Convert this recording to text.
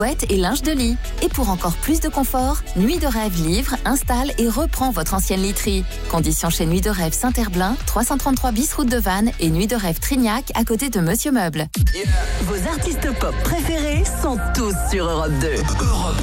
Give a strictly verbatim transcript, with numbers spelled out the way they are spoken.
et linge de lit. Et pour encore plus de confort, Nuit de Rêve livre, installe et reprend votre ancienne literie. Conditions chez Nuit de Rêve Saint-Herblain, trois cent trente-trois bis route de Vannes et Nuit de Rêve Trignac à côté de Monsieur Meuble. Yeah. Vos artistes pop préférés sont tous sur Europe deux. Europe